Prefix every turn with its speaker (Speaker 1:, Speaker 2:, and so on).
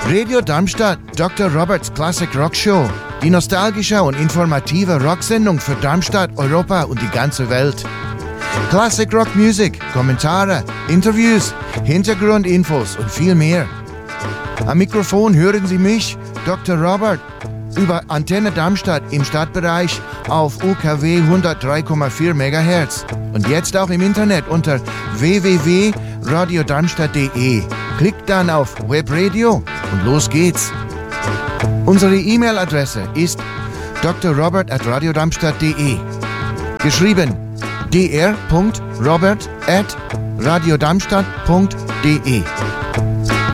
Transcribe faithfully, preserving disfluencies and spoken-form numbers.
Speaker 1: Radio Darmstadt, Doktor Roberts Classic Rock Show. Die nostalgische und informative Rocksendung für Darmstadt, Europa und die ganze Welt. Classic Rock Music, Kommentare, Interviews, Hintergrundinfos und viel mehr. Am Mikrofon hören Sie mich, Doktor Robert, über Antenne Darmstadt im Stadtbereich auf U K W hundertdrei Komma vier Megahertz und jetzt auch im Internet unter w w w punkt radio darmstadt punkt d e. Klickt dann auf Webradio und los geht's. Unsere E-Mail-Adresse ist d r robert at radio darmstadt punkt d e. Geschrieben d r punkt robert at radio darmstadt punkt d e.